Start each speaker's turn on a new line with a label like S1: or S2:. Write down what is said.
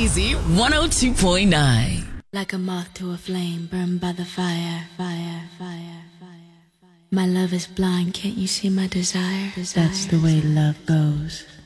S1: Easy 102.9.
S2: Like a moth to a flame, burned by the fire, fire, fire, fire. My love is blind, can't you see my desire? That's the way love goes.